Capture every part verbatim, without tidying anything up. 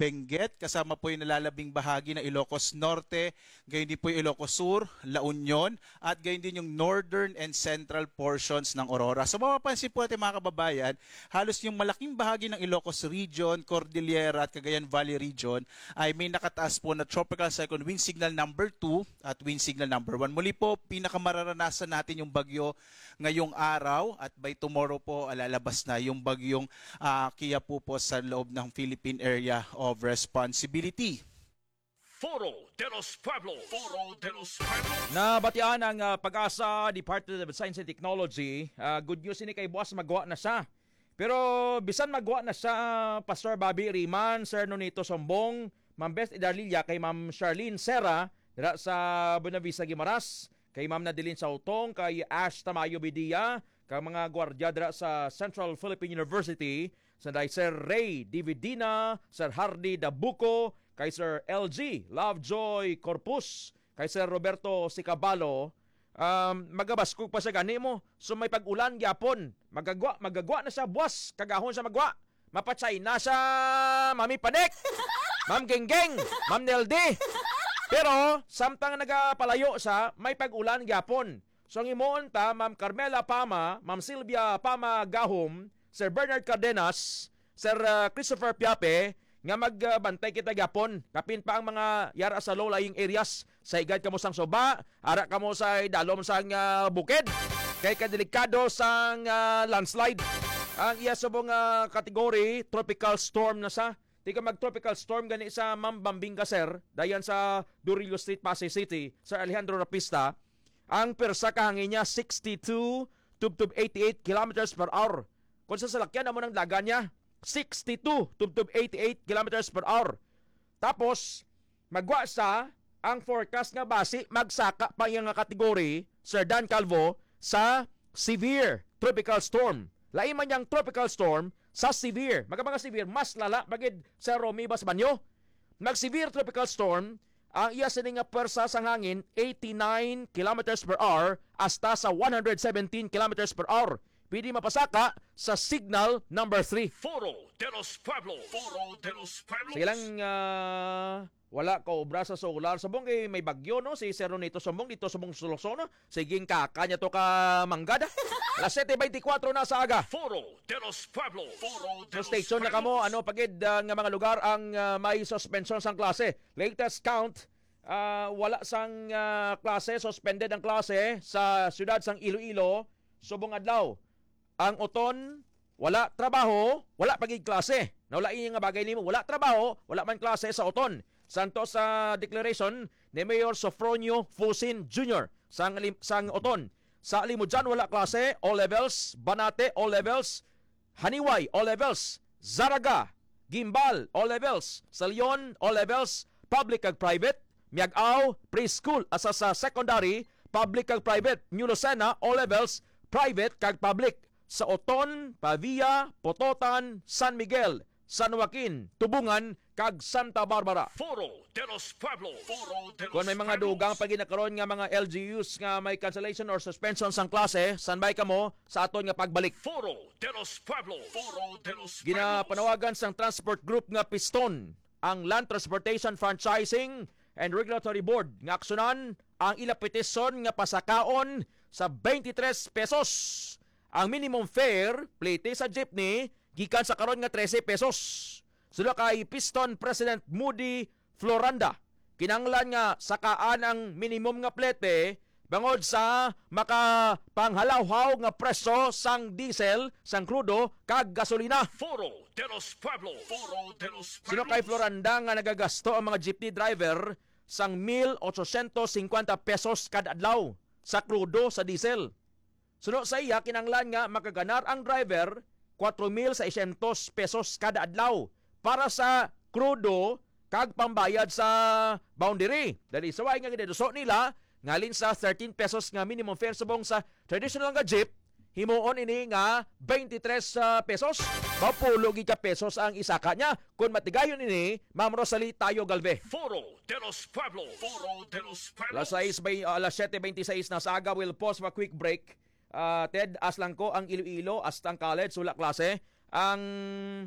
Benguet, kasama po yung nalalabing bahagi ng Ilocos Norte, gayon din po yung Ilocos Sur, La Union, at gayon din yung northern and central portions ng Aurora. So mapapansin po natin mga kababayan, halos yung malaking bahagi ng Ilocos Region, Cordillera at Cagayan Valley Region ay may nakataas po na tropical cyclone wind signal number two at wind signal number one. Muli po, pinakamararanasan natin yung bagyo ngayong araw at by tomorrow po alalabas na yung bagyong uh, Kia po po sa loob ng Philippine Area of Responsibility. Foro de los Pueblos. Foro de los Pueblos. Nabatian ang uh, Pag-asa Department of Science and Technology. Uh, good news ini kay Boss, magawa na siya. Pero bisan magawa na siya, uh, Pastor Bobby Riman, Sir Nonito Sombong, Ma'am Beth Idarlilia, kay Ma'am Charlene Serra, dira sa Buenavista Guimaras, kay Ma'am Nadilin Sautong, kay Ash Tamayo Bidia, kay mga gwardiya dira sa Central Philippine University, sa Sir Ray Dividina, Sir Hardy Dabuco, kay Sir L G Lovejoy Corpus, kay Sir Roberto Sicabalo. um, magabaskog pa sa gani mo, so may pag-ulan gyapon, magagwa magagwa na sa buwas, kagahon sa magwa, mapatsay na sa Mami Panek, Ma'am Genggeng, Ma'am Neldy. Pero samtang nagapalayo sa may pag-ulan gyapon. So ang imoon ta, Ma'am Carmela Pama, Ma'am Sylvia Pama Gahom, Sir Bernard Cardenas, Sir uh, Christopher Piape, nga magbantay kita gyapon. Kapin pa ang mga yara sa low-lying areas. Sa igad kamo sang soba, ara kamo sa dalom sang uh, bukid. Kay kadelikado sang uh, landslide. Ang iya subong uh, kategory, tropical storm na sa. Di ka mag-tropical storm gani sa Mambambinga, sir. Dayan sa Durillo Street, Pasay City, Sir Alejandro Rapista. Ang persa kahangin niya sixty-two tubtub eighty-eight kilometers per hour. Kung sa salakyan na mo ng daga niya, sixty-two tubtub eighty-eight kilometers per hour. Tapos, magwa sa ang forecast nga base, magsaka pa yung kategory, Sir Dan Calvo, sa severe tropical storm. Lain man yung tropical storm sa severe. Magkabang severe, mas lala bagid sa Romy Basbanyo. Mag-severe tropical storm, ang iya sining nga pwersa sa hangin, eighty-nine kilometers per hour hasta sa one hundred seventeen kilometers per hour. Pwede mapasaka sa signal number three. Foro de los Pueblos. Foro de los Pueblos. Sige lang, uh, wala ka obra sa solar. Sabong eh, may bagyo, no? Si Sir Nito Sabong, dito Sabong Suluso, no? Siging kakanya to ka manggada. Alas seven twenty-four na sa aga. Foro de los Pueblos. Foro de So los station na kamo, ano pagid uh, nga mga lugar ang uh, may suspension sang klase. Latest count, uh, wala sang uh, klase, suspended ang klase sa siyudad sang Iloilo, subong adlaw. Ang Oton, wala trabaho, wala pagig klase. Naulain nga bagay nimo, wala trabaho, wala man klase sa Oton. Santo sa declaration ni Mayor Sofronio Fusin Junior sang, sang Oton. Sa Limujan, wala klase, all levels. Banate, all levels. Haniway, all levels. Zaraga, Gimbal, all levels. Sa Leon, all levels. Public ag private. Miagaw, preschool, asa sa secondary. Public ag private. New Lucena, all levels. Private kag public. Sa Oton, Pavia, Pototan, San Miguel, San Joaquin, Tubungan, kag Santa Barbara. Foro de los Pueblos. Foro de los Kung may mga dugang pag ginakaroon nga mga L G Us nga may cancellation or suspension sang klase, sanbay ka mo sa aton nga pagbalik. Foro de los Pueblos. Foro de los Pueblos. Ginapanawagan sang transport group nga Piston, ang Land Transportation Franchising and Regulatory Board nga aksunan ang ila petisyon nga pasakaon sa twenty-three pesos. Ang minimum fare, plate sa jeepney, gikan sa karon nga thirteen pesos. Sula kay Piston President Moody Floranda, kinanglan nga sakaan ang minimum nga plate bangod sa makapanghalaw-haw nga presyo sang diesel, sang crudo, kag gasolina. Foro de los Pueblos. Foro de los Pueblos. Sino kay Floranda nga nagagasto ang mga jeepney driver sang one thousand eight hundred fifty pesos kada adlaw sa crudo, sa diesel. Suno sa iya, kinanglan nga makaganar ang driver four thousand six hundred pesos kada adlaw para sa crudo kag pambayad sa boundary. Dali sa way nga gideduso nila, ngalin sa thirteen pesos nga minimum fare subong sa traditional nga jeep, himuon ini nga twenty-three pesos. Mapulo ka pesos ang isaka niya. Kung matigayon ini, Ma'am Rosalie Tayo Galve. Foro de los Pueblos. Foro de los Pueblos. Alas six by alas seven twenty-six na sa aga, we'll pause for a quick break. Uh, Ted, aslang ko ang Iloilo, Astang College, Sulak Klase. Ang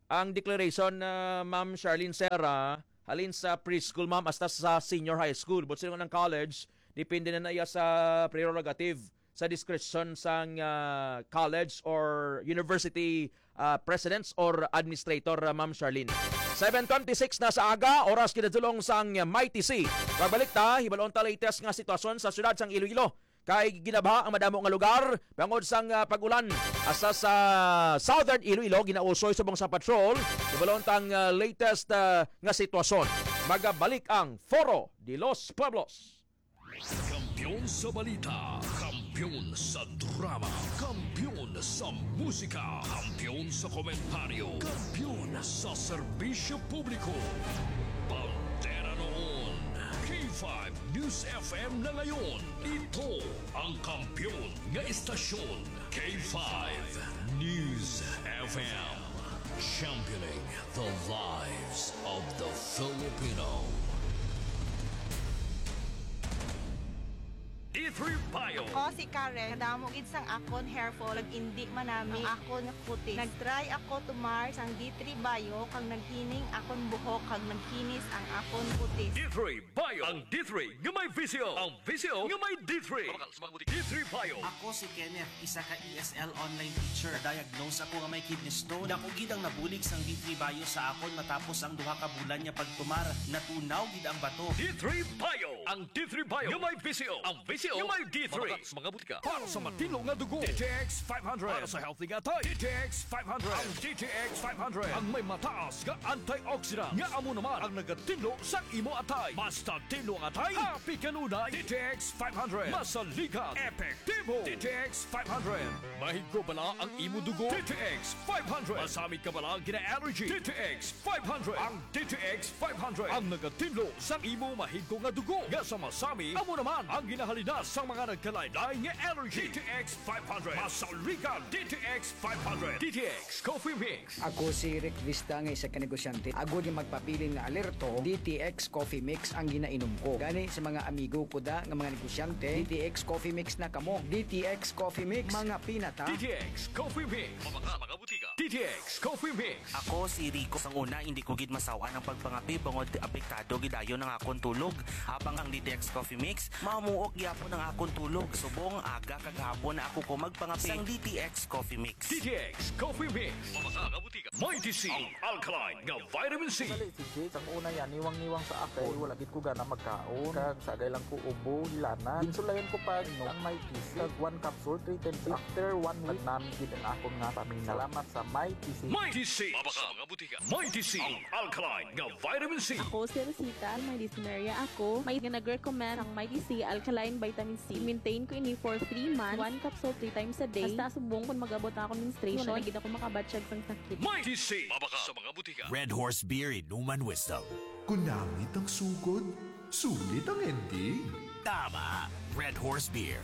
ang declaration na Ma'am Charlene Serra halin sa preschool ma'am hasta sa senior high school. But sino ng college, depende na na iya sa prerogative sa discretion sang uh, college or university uh, presidents or administrator, uh, Ma'am Charlene. seven twenty-six na sa aga, oras kinadulong sang Mighty Sea. Pagbalik ta, hibalon ta latest nga sitwasyon sa syudad sang Iloilo. Kay ginabaha ang madamo nga lugar bangod sang uh, pag-ulan asa sa Southern Iloilo ginausoy subong sa patrol. Hibalon tang uh, latest uh, nga sitwasyon. Magabalik ang Foro de los Pueblos. Kampiyon sa balita, kampiyon sa drama, kampiyon sa musika, kampiyon sa komentaryo, kampiyon sa serbisyo publiko. Pantera noon, K five News F M na ngayon. Ito ang kampiyon nga istasyon, K five News F M. Championing the lives of the Filipino. D three Bio. Ako si Karen, kadamo gid sang akon hair fall, indi man nami ang akon nga kutis. Nagtry ako tumar sang D three Bio kag naghining akon buhok kag nagkinis ang akon kutis. D three Bio. Ang D three nga may visio. Ang visio nga may D three. D three Bio. Ako si Kenneth, isa ka E S L online teacher. Na-diagnose ako nga may kidney stone. Dako gid ang nabulig sang D three Bio sa akon matapos ang duha ka bulan niya pagtumar. Natunaw gid ang bato. D three Bio. Ang D three Bio nga may visio. Ang visio nga may D three. Mga butika. Para sa matino nga dugo. D T X five hundred. Para sa healthy nga tay. D T X five hundred. Ang D T X five hundred. Ang may mataas nga antioxidant. Nga amo naman ang nagatinlo sa imo atay. Basta tinlo ang atay. Happy kanunay. D T X five hundred. Masaligan. Epektibo. D T X five hundred. Mahigko bala ang imo dugo. D T X five hundred. Masamit ka bala gina-allergy. D T X five hundred. Ang D T X five hundred. Ang nagatinlo sa imo mahigko nga dugo. Nga sa masami, amo naman ang ginahalinas sa mga nagkalaylay nga allergy. D T X five hundred. Masaligan. D T X five hundred. D T X Coffee Mix. Ako si Rick Vista nga isa ka negosyante. Ako di magpapili nga alerto, D T X Coffee Mix ang ginainom ko. Gani sa mga amigo ko da nga mga negosyante, D T X Coffee Mix na kamo. D T X Coffee Mix, mga pinata. D T X Coffee Mix. Mga mga butika. D T X Coffee Mix. Ako si Rico. Sang una, hindi ko gid masawaan ang pagpangapi bangod apektado gidayon ng akon tulog. Habang ang D T X Coffee Mix, mamuok gyapon ang akon tulog. Subong aga kagahapon na ako ko magpangapi sang D T X Coffee Mix. D T X Coffee Mix. Mga mga butika. Mighty C. Ang alkaline nga vitamin C. Dali si Jade, ang una yan, niwang-niwang sa akay, wala gid ko gana magkaon, kag sagay lang ko ubo, hilana. Ginsulayan ko pa no, ang Mighty C, kag one capsule, three times after one week, namin gid ang akong nga paminaw. Salamat sa Mighty C. Mighty C. Mga mga butika. Mighty C. Ang alkaline nga vitamin C. Ako si Rosita, may dyspnea ako. May nag-recommend ang Mighty C Alkaline Vitamin C. Maintain ko ini for three months, one capsule three times a day. Hasta subong kung mag-abot na ako menstruation, wala gid ako makabatsyag sang sakit. Mighty C. Mga sa mga butika. Red Horse Beer Inuman Wisdom. Kunangit ang sugod, sulit ang ending. Tama, Red Horse Beer.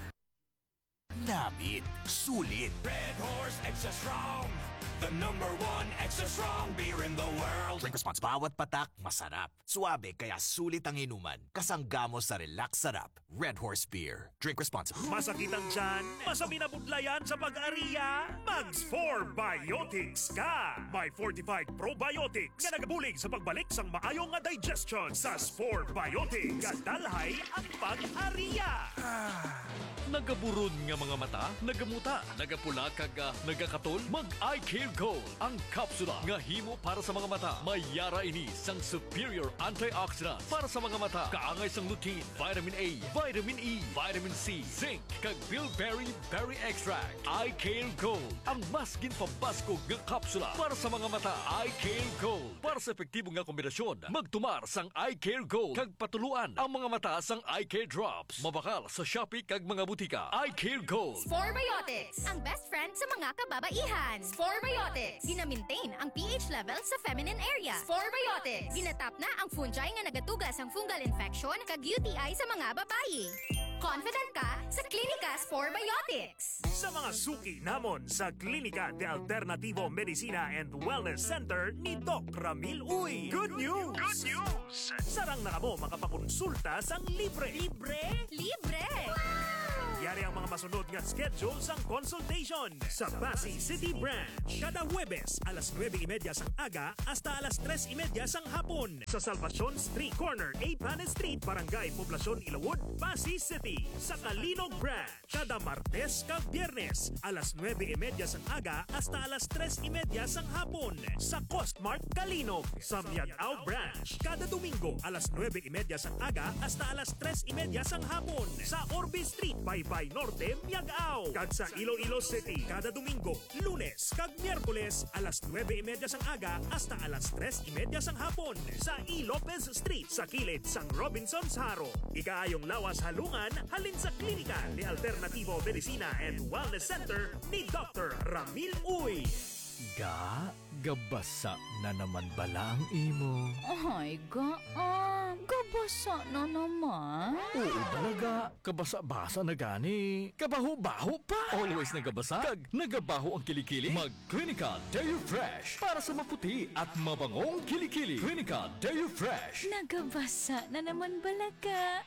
Namit, sulit. Red Horse Extra Strong. The number one extra strong beer in the world. Drink response. Bawat patak, masarap. Suabe, kaya sulit ang inuman. Kasanggamo sa relax sarap. Red Horse Beer. Drink responsibly. Masakit ang tiyan? Masami na budlayan sa pag-ariya? Mags four Biotics ka! May fortified probiotics nga nagabulig sa pagbalik sang maayong nga digestion sa four Biotics. Kadalhay ang pag-ariya! Nagaburod nga mga mata, nagamuta, nagapula kaga, nagakatol, mag-eye care gold. Ang kapsula nga himo para sa mga mata. May yara ini sang superior antioxidant para sa mga mata. Kaangay sang lutein, vitamin A, vitamin E, vitamin C, zinc, kag bilberry berry extract. Eye care gold. Ang mas ginpabaskog nga kapsula para sa mga mata. Eye care gold. Para sa epektibo nga kombinasyon, magtumar sang eye care gold kag patuluan ang mga mata sang eye care drops. Mabakal sa Shopee kag mga butika. Eye Care Gold. Sporebiotics, ang best friend sa mga kababaihan. Sporebiotics, gina-maintain ang pH level sa feminine area. Sporebiotics, ginatap na ang fungi nga nagatugas ang fungal infection kag U T I sa mga babayi. Confident ka sa Klinika Sporebiotics. Sa mga suki namon sa Klinika de Alternativo Medicina and Wellness Center ni Doc Ramil Uy. Good news! Good news! Sarang na kamo makapakonsulta sang libre. Libre? Libre! Wow! Yari ang mga masunod nga schedule sang consultation sa Pasay City Branch. Kada Huwebes, alas nuwebe y media sang aga hasta alas tres y media sang hapon. Sa Salvacion Street Corner, A. Panes Street, Barangay Poblacion, Ilawod, Pasay City. Sa Kalinog Branch, kada Martes kag Biyernes, alas nuwebe y media sang aga hasta alas tres y media sang hapon. Sa Costmart Kalinog. Sa Miagao Branch, kada Domingo, alas nuwebe y media sang aga hasta alas tres y media sang hapon. Sa Orbe Street, Baybay Norte, Miagao. Kag sa Iloilo City, kada Domingo, Lunes kag Miyerkules, alas nuwebe y media sang aga hasta alas tres y media sang hapon. Sa E. Lopez Street, sa kilid sang Robinson's Haro. Ikaayong lawas halungan, halin sa klinika ni Alternativo Medicina and Wellness Center ni Doctor Ramil Uy. Ga, gabasa na naman bala ang imo. Ay, ga, ah, gabasa na naman. Oo talaga, kabasa-basa na gani. Kabaho-baho pa. Always nagabasa, kag nagabaho ang kilikili. Mag-Clinica Deo Fresh para sa maputi at mabangong kilikili. Clinica Deo Fresh. Nagabasa na naman balaga.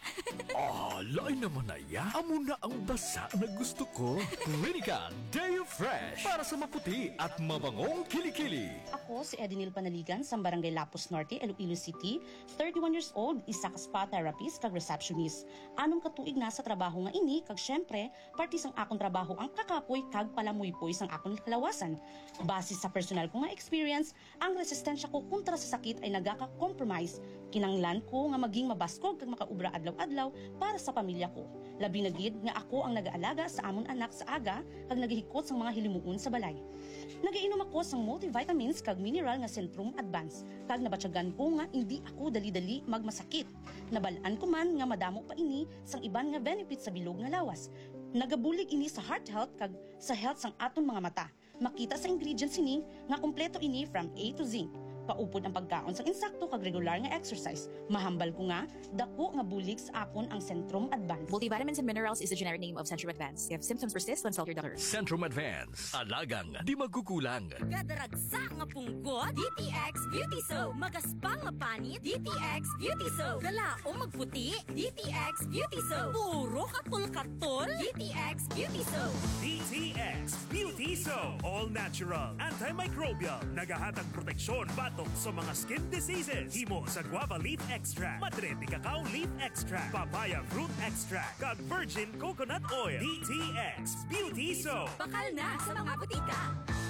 Ah, lain naman na ya. Amo na ang basa na gusto ko. Clinica Deo Fresh para sa maputi at mabangong kilikili. Ako si Edinil Panaligan sa Barangay Lapus Norte, Iloilo City, thirty-one years old, isa ka spa therapist kag receptionist. Anong katuig na sa trabaho nga ini kag syempre, parti sang akong trabaho ang kakapoy kag palamuypoy sang akong kalawasan. Base sa personal ko nga experience, ang resistensya ko kontra sa sakit ay nagaka-compromise. Kinanglan ko nga maging mabaskog kag makaubra adlaw-adlaw para sa pamilya ko. Labi na gid nga ako ang nag-aalaga sa amon anak sa aga kag nagihikot sang mga hilimuon sa balay. Nagiinom ako sang multivitamins kag mineral nga Centrum Advance. Kag nabatyagan ko nga hindi ako dali-dali magmasakit. Nabalaan ko man nga madamo pa ini sang iban nga benefits sa bilog nga lawas. Nagabulig ini sa heart health kag sa health sang aton mga mata. Makita sa ingredients ini nga kompleto ini from A to Z. Paupod ang pagkaon sang insakto kag regular nga exercise. Mahambal ko nga, dako nga bulig sa akon ang Centrum Advance. Multivitamins and minerals is the generic name of Centrum Advance. If symptoms persist, consult your doctor. Centrum Advance. Alagang di magkukulang. Gadaragsa nga punggot, D T X Beauty Soap. Magaspang nga panit, D T X Beauty Soap. Galaong magputi, D T X Beauty Soap. Puro katol-katol, D T X Beauty Soap. D T X Beauty Soap. All natural, antimicrobial, nagahatag proteksyon batok sa mga skin diseases. Himo sa guava leaf extract, madre de cacao leaf extract, papaya fruit extract, kag virgin coconut oil. D T X Beauty Soap. Bakal na sa mga butika.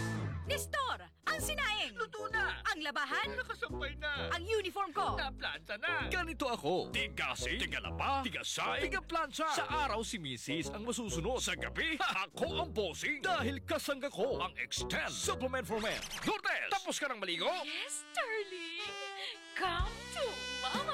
Nestor, ang sinaing. Luto na. Ang labahan. Nakasampay na. Ang uniform ko. Naplansa na. Ganito ako. Tigasi, tigalapa, tigasay, tigaplansa. Sa araw si Missus ang masusunod. Sa gabi, ako ang bossing. Dahil kasangga ko ang Extend Supplement for Men. Lourdes, tapos ka ng maligo? Yes, darling. Come to mama.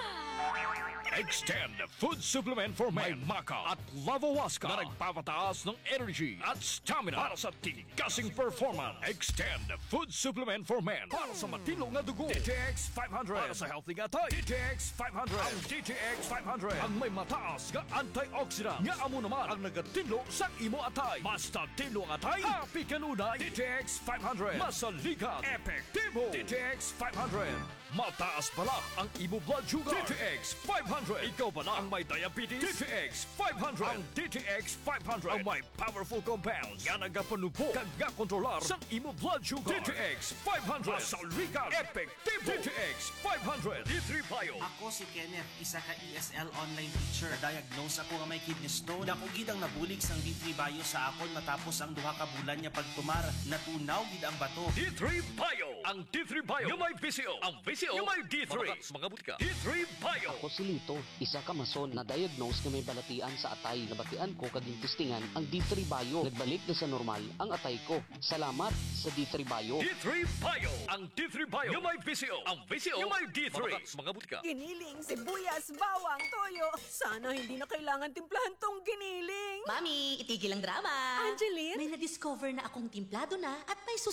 Extend Food Supplement for Men. May Maca at Lavawaska na nagpapataas ng energy at stamina para sa tigasing performance. Extend Food Supplement for Men para sa matilong na dugo. D T X five hundred para sa healthy gatay. D T X five hundred. Ang D T X five hundred ang may mataas nga antioxidant. Nga amo naman ang nagatinlo sa imo atay. Basta tinlo ang atay, happy kanunay. D T X five hundred. Masalikat, epektibo. D T X five hundred. Mataas pala ang imo blood sugar. D T X five hundred. Ikaw pala ang may diabetes. D T X five hundred. Ang D T X five hundred ang may powerful compounds nga nagapanubo kag nga kontrolar sa imo blood sugar. D T X five hundred. Masalikat, epektibo. D T X five hundred. D three Bio. Ako si Kenneth, isa ka E S L online teacher. Diagnose ako nga may kidney stone. Dako gid ang nabulig sang D three Bio sa akon matapos ang duha ka bulan niya pagtumar. Natunaw gid ang bato. D three Bio. Ang D three Bio yung may V C O. Ang V C O yung may D three. Mga butika. D three Bio. Ako si Lito, isa ka mason na diagnose na may balatian sa atay. Nabatian ko kaging testingan ang D three Bio. Nagbalik na sa normal ang atay ko. Salamat sa D three Bio. D three Bio. Ang D three Bio yung may V C O. Ang V C O yung may D three. Mga butika. Giniling, sibuyas, bawang, toyo. Sana hindi na kailangan timplahan tong giniling. Mami, itigil ang drama. Angeline? May na-discover na akong timplado na at may sus